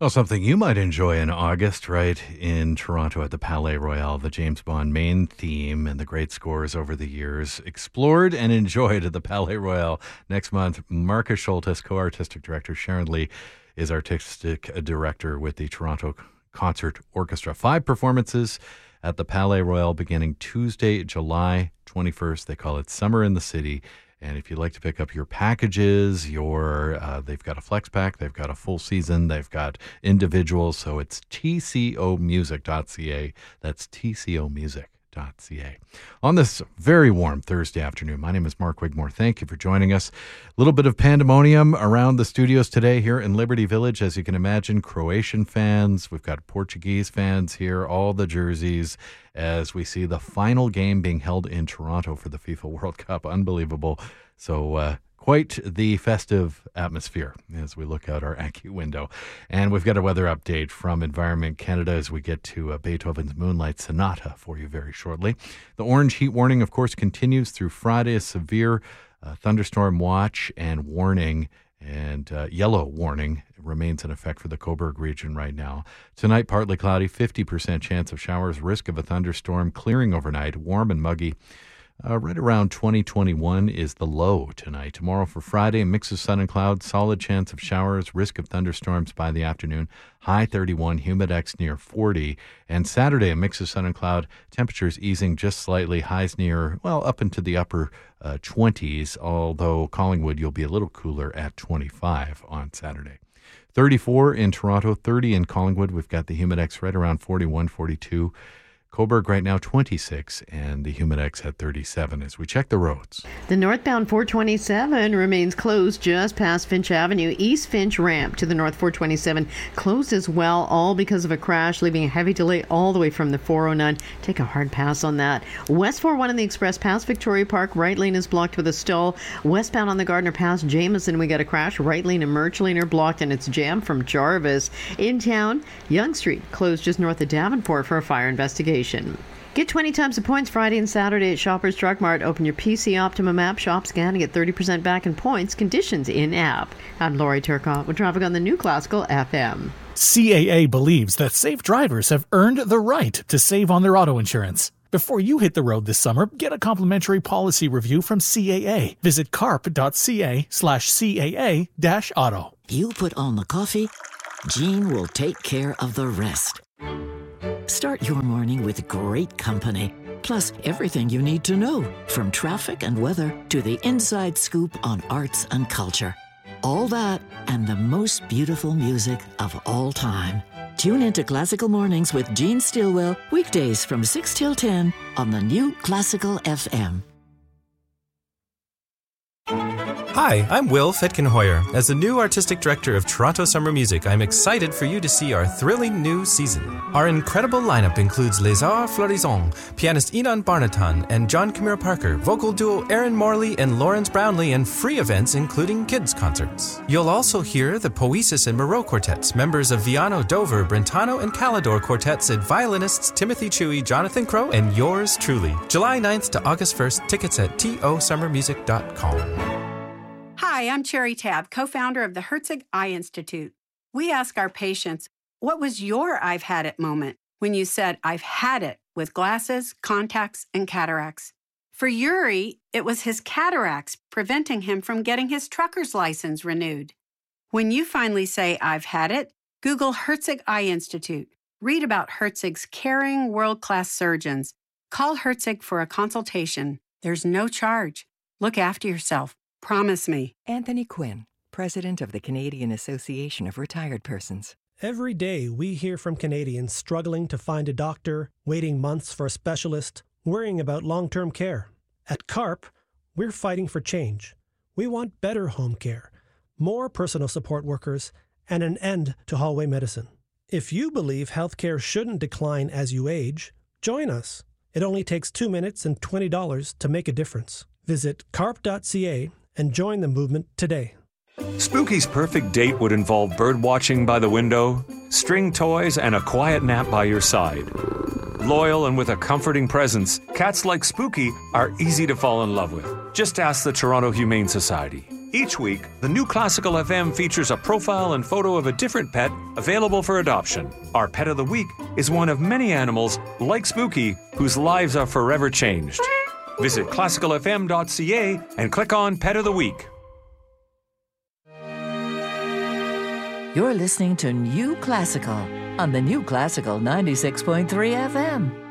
Well, something you might enjoy in August, right in Toronto at the Palais Royal, the James Bond main theme and the great scores over the years explored and enjoyed at the Palais Royal. Next month, Marcus Schultes, co-artistic director, Sharon Lee is artistic director with the Toronto Concert Orchestra. 5 performances at the Palais Royal beginning Tuesday, July 21st. They call it Summer in the City. And if you'd like to pick up your packages, they've got a flex pack, they've got a full season, they've got individuals. So it's tcomusic.ca. That's tcomusic.ca. On this very warm Thursday afternoon, my name is Mark Wigmore. Thank you for joining us. A little bit of pandemonium around the studios today here in Liberty Village. As you can imagine, Croatian fans, we've got Portuguese fans here, all the jerseys, as we see the final game being held in Toronto for the FIFA World Cup. Unbelievable. So quite the festive atmosphere as we look out our Anki window. And we've got a weather update from Environment Canada as we get to Beethoven's Moonlight Sonata for you very shortly. The orange heat warning, of course, continues through Friday. A severe thunderstorm watch and warning and yellow warning remains in effect for the Cobourg region right now. Tonight, partly cloudy, 50% chance of showers, risk of a thunderstorm, clearing overnight, warm and muggy. Right around 2021 is the low tonight. Tomorrow for Friday, a mix of sun and clouds, solid chance of showers, risk of thunderstorms by the afternoon, high 31, humidex near 40. And Saturday, a mix of sun and cloud, temperatures easing just slightly, highs near, up into the upper 20s, although Collingwood, you'll be a little cooler at 25 on Saturday. 34 in Toronto, 30 in Collingwood. We've got the humidex right around 41, 42. Cobourg right now 26 and the humidex at 37 as we check the roads. The northbound 427 remains closed just past Finch Avenue. East Finch ramp to the north 427 closed as well, all because of a crash, leaving a heavy delay all the way from the 409. Take a hard pass on that. West 41 in the Express past Victoria Park. Right lane is blocked with a stall. Westbound on the Gardner past Jameson, we got a crash. Right lane and Merch lane are blocked and it's jammed from Jarvis. In town, Yonge Street closed just north of Davenport for a fire investigation. Get 20 times the points Friday and Saturday at Shoppers Drug Mart. Open your PC Optimum app, shop, scan, and get 30% back in points. Conditions in app. I'm Lori Turcotte with traffic on the New Classical FM. CAA believes that safe drivers have earned the right to save on their auto insurance. Before you hit the road this summer, get a complimentary policy review from CAA. Visit carp.ca/CAA-auto. You put on the coffee, Jean will take care of the rest. Start your morning with great company, plus everything you need to know, from traffic and weather to the inside scoop on arts and culture. All that and the most beautiful music of all time. Tune into Classical Mornings with Jean Stilwell, weekdays from 6 till 10 on the New Classical FM. Hi, I'm Will Fitkin-Hoyer. As the new artistic director of Toronto Summer Music, I'm excited for you to see our thrilling new season. Our incredible lineup includes Les Arts Florissants, pianist Enon Barnatan and John Camille Parker, vocal duo Aaron Morley and Lawrence Brownlee, and free events including kids' concerts. You'll also hear the Poesis and Moreau quartets, members of Viano, Dover, Brentano, and Calidor quartets, and violinists Timothy Chewy, Jonathan Crow, and yours truly. July 9th to August 1st, tickets at tosummermusic.com. Hi, I'm Cherry Tabb, co-founder of the Herzig Eye Institute. We ask our patients, what was your I've had it moment when you said, I've had it with glasses, contacts, and cataracts? For Yuri, it was his cataracts preventing him from getting his trucker's license renewed. When you finally say, I've had it, Google Herzig Eye Institute. Read about Herzig's caring, world-class surgeons. Call Herzig for a consultation. There's no charge. Look after yourself. Promise me. Anthony Quinn, President of the Canadian Association of Retired Persons. Every day we hear from Canadians struggling to find a doctor, waiting months for a specialist, worrying about long-term care. At CARP, we're fighting for change. We want better home care, more personal support workers, and an end to hallway medicine. If you believe healthcare shouldn't decline as you age, join us. It only takes 2 minutes and $20 to make a difference. Visit carp.ca and join the movement today. Spooky's perfect date would involve bird watching by the window, string toys, and a quiet nap by your side. Loyal and with a comforting presence, cats like Spooky are easy to fall in love with. Just ask the Toronto Humane Society. Each week, the new Classical FM features a profile and photo of a different pet available for adoption. Our Pet of the Week is one of many animals, like Spooky, whose lives are forever changed. Visit classicalfm.ca and click on Pet of the Week. You're listening to New Classical on the New Classical 96.3 FM.